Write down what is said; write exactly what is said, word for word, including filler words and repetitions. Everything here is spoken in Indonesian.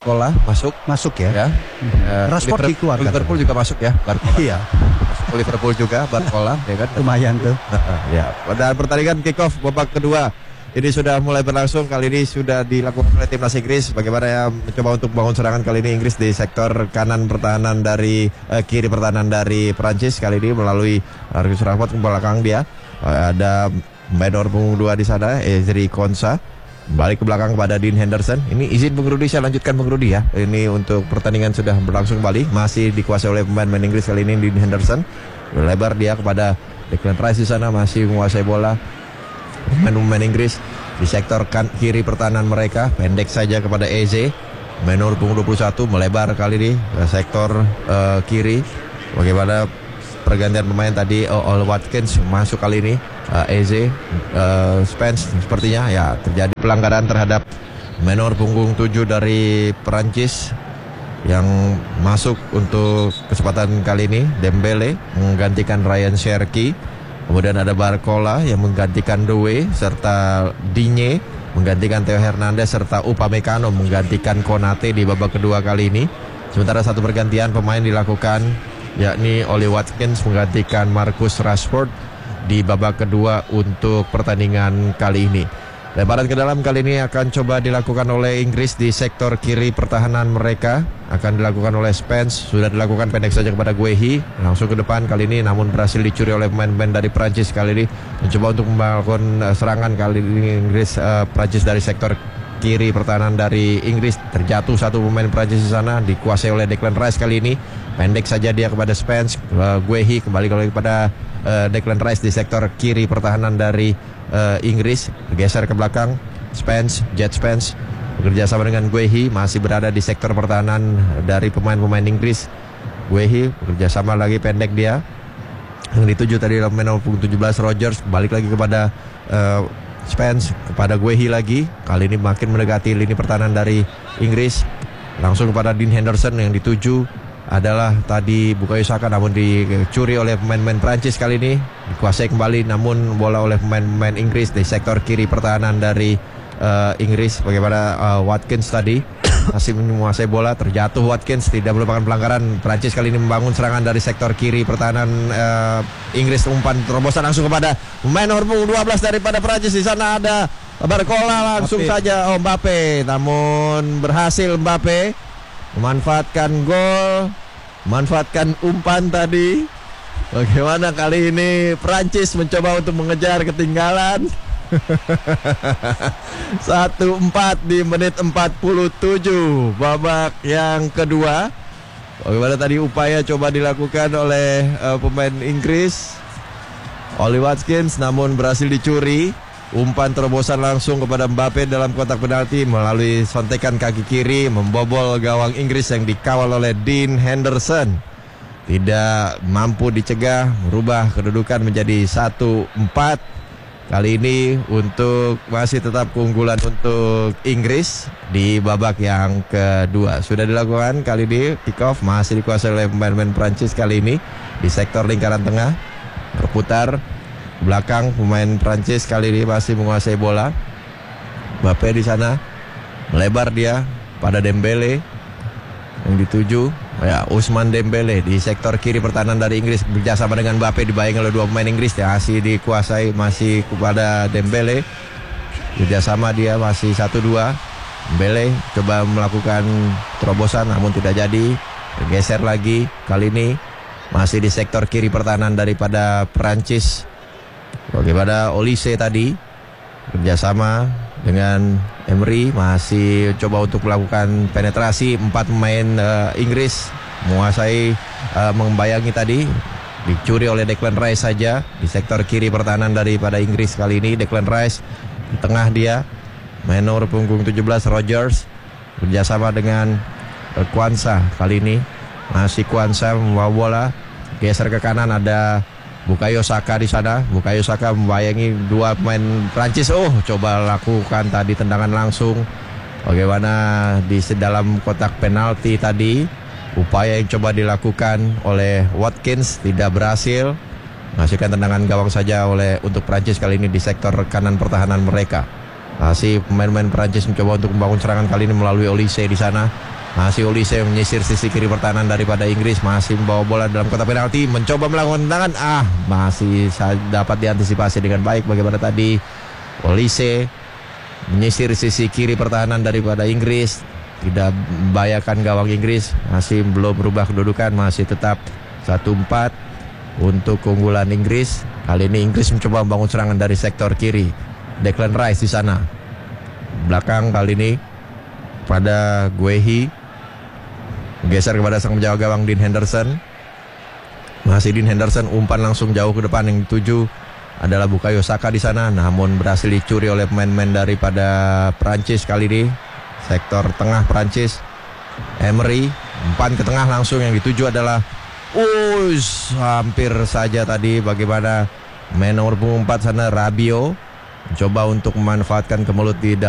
Barcola masuk. Masuk ya. Ya. Uh, Rashford dikeluarkan. Liverpool juga masuk ya. Barcola. Iya. Masuk Liverpool juga Barcola, ya kan? Lumayan tuh. Ya. Pada pertandingan kick off babak kedua ini sudah mulai berlangsung. Kali ini sudah dilakukan oleh timnas Inggris. Bagaimana ya mencoba untuk bangun serangan kali ini Inggris di sektor kanan pertahanan dari eh, kiri pertahanan dari Prancis kali ini melalui Marcus Rashford ke belakang dia. Ada Menor punggung dua di sana, Ezri Konsa. Balik ke belakang kepada Dean Henderson. Ini izin Bung Rudi, saya lanjutkan Bung Rudi ya. Ini untuk pertandingan sudah berlangsung kembali. Masih dikuasai oleh pemain-pemain Inggris kali ini Dean Henderson. Lebar dia kepada Declan Rice di sana, masih menguasai bola. Pemain-pemain Inggris di sektor kan kiri pertahanan mereka. Pendek saja kepada Eze. Menor punggung dua puluh satu melebar kali ini ke sektor uh, kiri. Bagaimana pergantian pemain tadi, oh, Ollie Watkins masuk kali ini. Uh, Eze, uh, Spence sepertinya ya terjadi pelanggaran terhadap Menor punggung tujuh dari Perancis yang masuk untuk kesempatan kali ini. Dembele menggantikan Ryan Cherki, kemudian ada Barcola yang menggantikan Doué, serta Digne menggantikan Theo Hernandez, serta Upamecano menggantikan Konate di babak kedua kali ini. Sementara satu pergantian pemain dilakukan, yakni Ollie Watkins menggantikan Marcus Rashford di babak kedua untuk pertandingan kali ini. Lebaran ke dalam kali ini akan coba dilakukan oleh Inggris di sektor kiri pertahanan mereka. Akan dilakukan oleh Spence, sudah dilakukan pendek saja kepada Guehi. Langsung ke depan kali ini, namun berhasil dicuri oleh pemain-pemain dari Prancis kali ini. Mencoba untuk melakukan uh, serangan kali ini Inggris, uh, Prancis dari sektor kiri pertahanan dari Inggris. Terjatuh satu pemain Prancis di sana, dikuasai oleh Declan Rice kali ini. Pendek saja dia kepada Spence, uh, Guehi kembali kepada uh, Declan Rice di sektor kiri pertahanan dari uh, Inggris. Bergeser ke belakang, Spence, Jet Spence bekerja sama dengan Guehi, masih berada di sektor pertahanan dari pemain-pemain Inggris. Guehi bekerja sama lagi, pendek dia. Yang dituju tadi nomor tujuh belas Rogers, balik lagi kepada uh, Spence, kepada Guehi lagi. Kali ini makin mendekati lini pertahanan dari Inggris. Langsung kepada Dean Henderson, yang dituju adalah tadi Bukayo Saka, namun dicuri oleh pemain-pemain Prancis kali ini. Dikuasai kembali namun bola oleh pemain-pemain Inggris di sektor kiri pertahanan dari uh, Inggris. Bagaimana uh, Watkins tadi masih menguasai bola, terjatuh Watkins, tidak merupakan pelanggaran. Prancis kali ini membangun serangan dari sektor kiri pertahanan uh, Inggris. Umpan terobosan langsung kepada pemain nomor dua belas daripada Prancis. Di sana ada Barcola, langsung Mbappe. saja oh Mbappe, namun berhasil Mbappe memanfaatkan gol, memanfaatkan umpan tadi. Bagaimana kali ini Prancis mencoba untuk mengejar ketinggalan. satu empat di menit empat puluh tujuh babak yang kedua. Bagaimana tadi upaya coba dilakukan oleh uh, pemain Inggris, Ollie Watkins, namun berhasil dicuri. Umpan terobosan langsung kepada Mbappe dalam kotak penalti melalui sontekan kaki kiri, membobol gawang Inggris yang dikawal oleh Dean Henderson. Tidak mampu dicegah, merubah kedudukan menjadi satu empat. Kali ini untuk masih tetap keunggulan untuk Inggris di babak yang kedua. Sudah dilakukan kali ini kick off, masih dikuasai oleh pemain-pemain Prancis kali ini di sektor lingkaran tengah. Berputar belakang, pemain Prancis kali ini masih menguasai bola. Mbappe di sana melebar dia pada Dembele yang dituju ya Ousmane Dembele di sektor kiri pertahanan dari Inggris bekerjasama dengan Mbappe, dibayangi oleh dua pemain Inggris yang masih dikuasai masih kepada Dembele. Kerjasama dia masih satu dua. Dembele coba melakukan terobosan namun tidak jadi. Bergeser lagi, kali ini masih di sektor kiri pertahanan daripada Prancis. Bagaimana Olise tadi kerjasama dengan Emery, masih coba untuk melakukan penetrasi. Empat pemain uh, Inggris menguasai, uh, membayangi tadi. Dicuri oleh Declan Rice saja di sektor kiri pertahanan daripada Inggris kali ini. Declan Rice di tengah dia, Menor punggung tujuh belas Rogers kerjasama dengan uh, Kwanza. Kali ini masih Kwanza membawa bola, geser ke kanan, ada Bukayo Saka di sana. Bukayo Saka membayangi dua pemain Prancis. Oh, coba lakukan tadi tendangan langsung. Bagaimana di dalam kotak penalti tadi, upaya yang coba dilakukan oleh Watkins tidak berhasil. Menghasilkan tendangan gawang saja oleh untuk Prancis kali ini di sektor kanan pertahanan mereka. Masih pemain-pemain Prancis mencoba untuk membangun serangan kali ini melalui Olise di sana. Masih Olise menyisir sisi kiri pertahanan daripada Inggris. Masih membawa bola dalam kotak penalti, mencoba melakukan tendangan. Ah, masih dapat diantisipasi dengan baik. Bagaimana tadi Olise menyisir sisi kiri pertahanan daripada Inggris, tidak membahayakan gawang Inggris. Masih belum berubah kedudukan, masih tetap satu empat untuk keunggulan Inggris. Kali ini Inggris mencoba membangun serangan dari sektor kiri. Declan Rice di sana. Belakang kali ini pada Guehi. Geser kepada sang penjaga gawang Dean Henderson. Masih Dean Henderson umpan langsung jauh ke depan, yang dituju adalah Bukayo Saka di sana, namun berhasil dicuri oleh pemain-pemain daripada Prancis kali ini. Sektor tengah Prancis, Emery umpan ke tengah langsung, yang dituju adalah Us, hampir saja tadi bagaimana main nomor empat sana Rabiot mencoba untuk memanfaatkan kemelut di dalam